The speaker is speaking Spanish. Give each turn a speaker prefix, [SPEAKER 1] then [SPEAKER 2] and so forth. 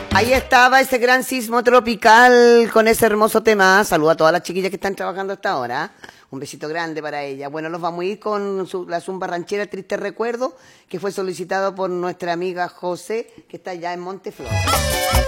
[SPEAKER 1] Ahí estaba ese gran sismo tropical con ese hermoso tema. Saludo a todas las chiquillas que están trabajando hasta ahora. Un besito grande para ellas. Bueno, nos vamos a ir con la zumba ranchera Triste Recuerdo, que fue solicitado por nuestra amiga José, que está allá en Monteflor.